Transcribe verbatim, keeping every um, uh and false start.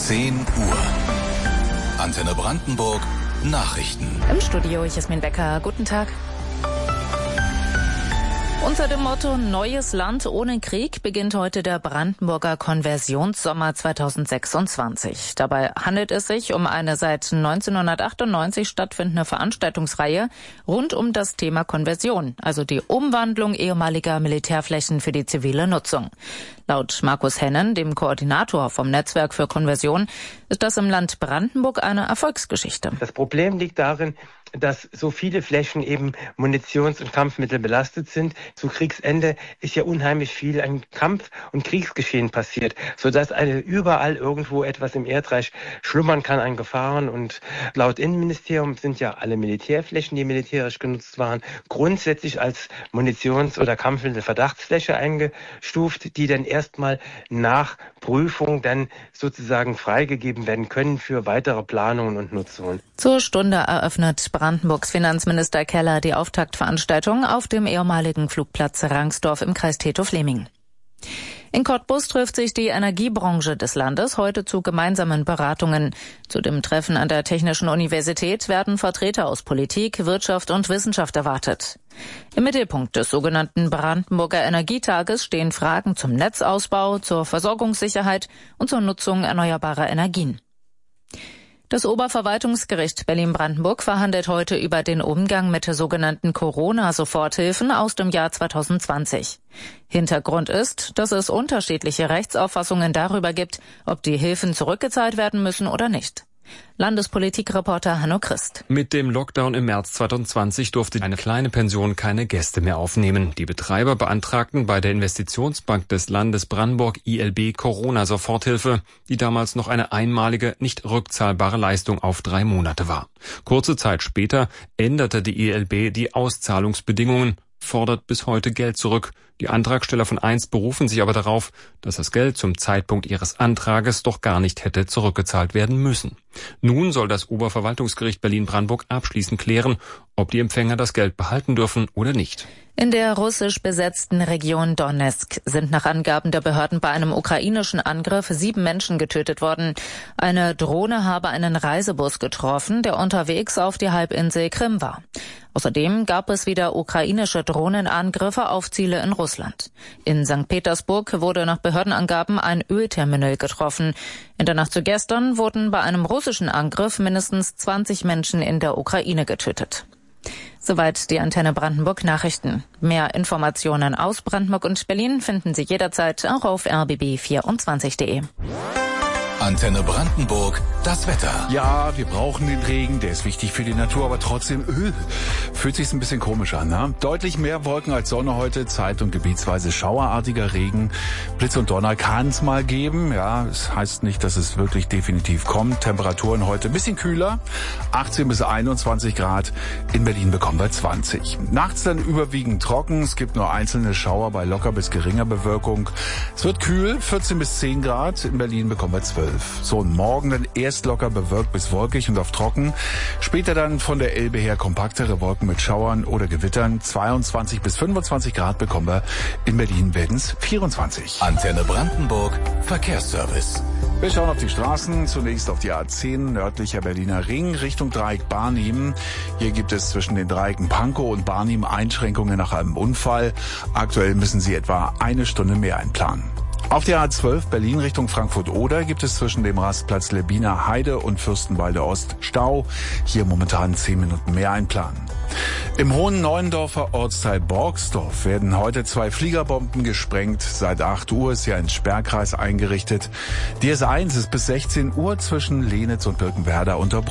zehn Uhr. Antenne Brandenburg Nachrichten. Im Studio Jasmin Becker. Guten Tag. Unter dem Motto Neues Land ohne Krieg beginnt heute der Brandenburger Konversionssommer zweitausendsechsundzwanzig. Dabei handelt es sich um eine seit neunzehnhundertachtundneunzig stattfindende Veranstaltungsreihe rund um das Thema Konversion, also die Umwandlung ehemaliger Militärflächen für die zivile Nutzung. Laut Markus Hennen, dem Koordinator vom Netzwerk für Konversion, ist das im Land Brandenburg eine Erfolgsgeschichte. Das Problem liegt darin, dass so viele Flächen eben munitions- und Kampfmittel belastet sind. Zu Kriegsende ist ja unheimlich viel an Kampf- und Kriegsgeschehen passiert, sodass eine überall irgendwo etwas im Erdreich schlummern kann an Gefahren. Und laut Innenministerium sind ja alle Militärflächen, die militärisch genutzt waren, grundsätzlich als Munitions- oder Kampfmittel-Verdachtsfläche eingestuft, die dann erstmal nach Prüfung dann sozusagen freigegeben werden können für weitere Planungen und Nutzungen. Zur Stunde eröffnet Brandenburgs Finanzminister Keller die Auftaktveranstaltung auf dem ehemaligen Flugplatz Rangsdorf im Kreis Treptow-Fleming. In Cottbus trifft sich die Energiebranche des Landes heute zu gemeinsamen Beratungen. Zu dem Treffen an der Technischen Universität werden Vertreter aus Politik, Wirtschaft und Wissenschaft erwartet. Im Mittelpunkt des sogenannten Brandenburger Energietages stehen Fragen zum Netzausbau, zur Versorgungssicherheit und zur Nutzung erneuerbarer Energien. Das Oberverwaltungsgericht Berlin-Brandenburg verhandelt heute über den Umgang mit sogenannten Corona-Soforthilfen aus dem Jahr zweitausendzwanzig. Hintergrund ist, dass es unterschiedliche Rechtsauffassungen darüber gibt, ob die Hilfen zurückgezahlt werden müssen oder nicht. Landespolitikreporter Hanno Christ. Mit dem Lockdown im März zweitausendzwanzig durfte eine kleine Pension keine Gäste mehr aufnehmen. Die Betreiber beantragten bei der Investitionsbank des Landes Brandenburg I L B Corona-Soforthilfe, die damals noch eine einmalige, nicht rückzahlbare Leistung auf drei Monate war. Kurze Zeit später änderte die I L B die Auszahlungsbedingungen, fordert bis heute Geld zurück. Die Antragsteller von einst berufen sich aber darauf, dass das Geld zum Zeitpunkt ihres Antrages doch gar nicht hätte zurückgezahlt werden müssen. Nun soll das Oberverwaltungsgericht Berlin-Brandenburg abschließend klären, ob die Empfänger das Geld behalten dürfen oder nicht. In der russisch besetzten Region Donezk sind nach Angaben der Behörden bei einem ukrainischen Angriff sieben Menschen getötet worden. Eine Drohne habe einen Reisebus getroffen, der unterwegs auf die Halbinsel Krim war. Außerdem gab es wieder ukrainische Drohnenangriffe auf Ziele in Russland. In Sankt Petersburg wurde nach Behördenangaben ein Ölterminal getroffen. In der Nacht zu gestern wurden bei einem russischen Angriff mindestens zwanzig Menschen in der Ukraine getötet. Soweit die Antenne Brandenburg Nachrichten. Mehr Informationen aus Brandenburg und Berlin finden Sie jederzeit auch auf r b b vierundzwanzig punkt de. Antenne Brandenburg, das Wetter. Ja, wir brauchen den Regen, der ist wichtig für die Natur, aber trotzdem öh, fühlt sich ein bisschen komisch an. Ne? Deutlich mehr Wolken als Sonne heute, zeit- und gebietsweise schauerartiger Regen. Blitz und Donner kann es mal geben. Ja, es heißt nicht, dass es wirklich definitiv kommt. Temperaturen heute ein bisschen kühler, achtzehn bis einundzwanzig Grad. In Berlin bekommen wir zwanzig. Nachts dann überwiegend trocken. Es gibt nur einzelne Schauer bei locker bis geringer Bewölkung. Es wird kühl, vierzehn bis zehn Grad. In Berlin bekommen wir zwölf. So, und morgen dann erst locker bewölkt bis wolkig und auf trocken. Später dann von der Elbe her kompaktere Wolken mit Schauern oder Gewittern. zweiundzwanzig bis fünfundzwanzig Grad bekommen wir. In Berlin werden es vierundzwanzig. Antenne Brandenburg, Verkehrsservice. Wir schauen auf die Straßen. Zunächst auf die A zehn, nördlicher Berliner Ring, Richtung Dreieck Barnim. Hier gibt es zwischen den Dreiecken Pankow und Barnim Einschränkungen nach einem Unfall. Aktuell müssen Sie etwa eine Stunde mehr einplanen. Auf der A zwölf Berlin Richtung Frankfurt-Oder gibt es zwischen dem Rastplatz Lebiner Heide und Fürstenwalde Ost Stau. Hier momentan zehn Minuten mehr einplanen. Im Hohen Neuendorfer Ortsteil Borgsdorf werden heute zwei Fliegerbomben gesprengt. Seit acht Uhr ist hier ein Sperrkreis eingerichtet. Die S eins ist bis sechzehn Uhr zwischen Lenitz und Birkenwerder unterbrochen.